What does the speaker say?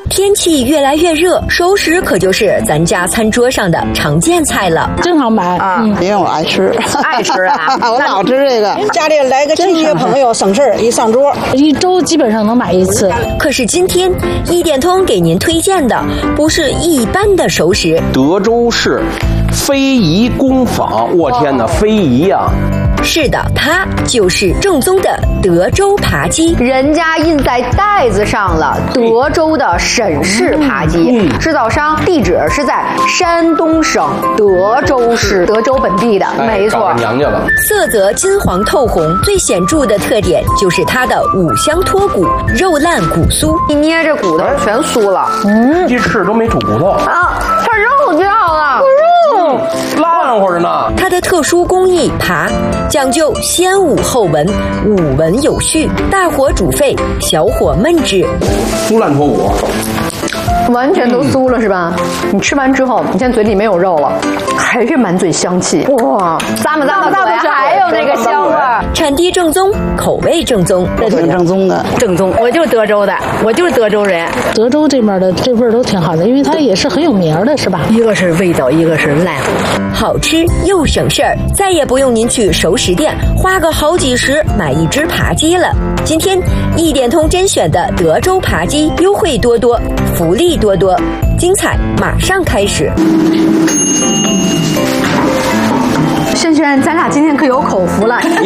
天气越来越热，熟食可就是咱家餐桌上的常见菜了。 正好买因为我爱吃， 爱吃啊， 我老吃这个。 家里来个亲戚朋友省事儿，一上桌一周基本上能买一次。 可是今天一点通给您推荐的不是一般的熟食， 德州市非遗工坊，我天哪，非遗呀！ 是的，它就是正宗的德州扒鸡。 人家印在袋子上了，德州的沈氏扒鸡，制造商地址是在山东省德州市，德州本地的，没错。 娘家了。 色泽金黄透红，最显著的特点就是它的五香脱骨，肉烂骨酥， 一捏这骨头全酥了。 鸡翅都没煮骨头啊，它肉掉了， 烂乎着呢。 它的特殊工艺扒讲究先捂后闻，捂闻有序，大火煮沸，小火焖制， 酥烂脱骨。 完全都酥了是吧？你吃完之后，你现在嘴里没有肉了，还是满嘴香气。哇，咂巴嘴还有那个香味儿。 产地正宗，口味正宗， 这挺正宗的。 正宗，我就是德州的，我就是德州人。 德州这边的这味儿都挺好的，因为它也是很有名的，是吧？ 一个是味道，一个是烂， 好吃又省事儿，再也不用您去熟食店花个好几十买一只扒鸡了。今天一点通甄选的德州扒鸡优惠多多，福利多多，精彩马上开始。 轩轩，咱俩今天可有口福了。